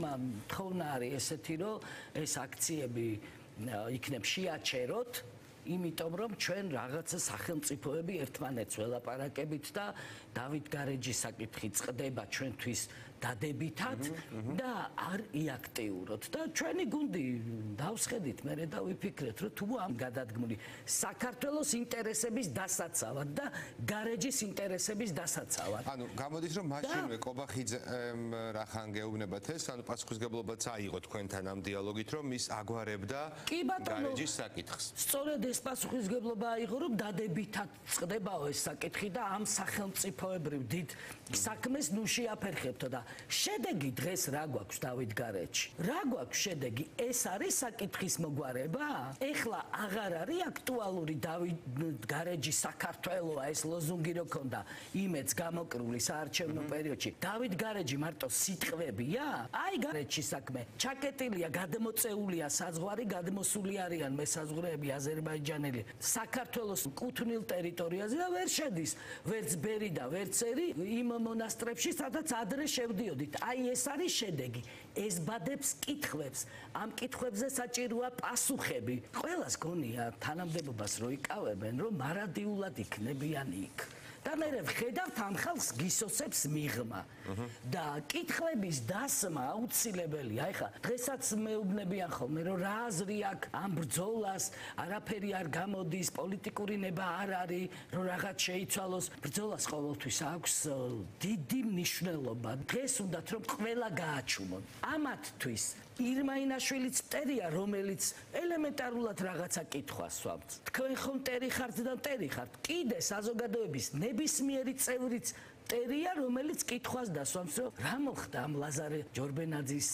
თხოვნა არის ესეთი, რომ ეს აქციები იქნებ შეაჩეროთ, იმიტომ რომ ჩვენ რაღაცა სახელმწიფოები ერთმანეთს ველაპარაკებით და დავით გარეჯის საკითხი წყდება ჩვენთვის დადებითად და არ იაქტიუროთ და ჩვენი გუნდი დავსხედით მე და ვიფიქრეთ რომ თუ ამ გადადგმული საქართველოს ინტერესების დასაცავად და გარეჯის ინტერესების დასაცავად. ანუ გამოდის რომ მაშინვე კობახიძემ რახან გეუბნებათ ეს, ანუ პასუხისგებლობაც აიღო თქვენთან ამ დიალოგით რომ ის აგვარებდა გარეჯის საკითხს. სწორედ ეს პასუხისგებლობა აიღო რომ დადებითად წყდებაო ეს საკითხი და ამ სახელმწიფოებრივ დიდ საქმეს ნუ შეაფერხებთო და შედეგი დღეს რა გვაქვს დავით გარეჯი? რა გვაქვს შედეგი? ეს არის საკითხის მოგვარება? ეხლა აღარ არის აქტუალური დავით გარეჯი საქართველოა ეს ლოზუნგი რო ქონდა იმედს გამოკრული საარჩევნო პერიოდში. დავით გარეჯი მარტო სიტყვებია? აი გარეჯის საქმე ჩაკეტილია, გადმოწეულია საზღვარი, გადმოსული არიან მესაზღვრეები აზერბაიჯანელი საქართველოს კუთვნილ ტერიტორიაზე და ვერ შედის ვერც ბერი და ვერც ერი იმ მონასტრებში, სადაც ადრე შევდიოდით. აი ეს არის შედეგი. ეზბადებს კითხვებს. ამ კითხვებზე საჭიროა პასუხები. ყველას გონია თანამდებობას რო იკავებენ, რომ მარადიულად იქნებიან იქ. და მე ვხედავთ ამ ხალხს გისოცებს მიღმა და კითხვების დასმა აუცილებელია. ეხლა დღესაც მეუბნებიან ხოლმე რომ რა აზრი აქვს ამ ბრძოლას, არაფერი არ გამოდის, პოლიტიკური ნება არ არის, რომ რაღაც შეიცვალოს. ბრძოლას ყოველთვის აქვს დიდი მნიშვნელობა. დღეს უნდათ რომ ყველა გააჩუმონ. ამათთვის ირმა ინაშვილიც მტერია, რომელიც ელემენტარულად რაღაცა კითხვას სვამს. თქვენ ხომ მტერი ხართ და მტერი ხართ. კიდე საზოგადოების ნებისმიერი წევრიც მტერია, რომელიც კითხვას დასვამს, რომ რა მოხდა ამ ლაზარე ჯორბენაძის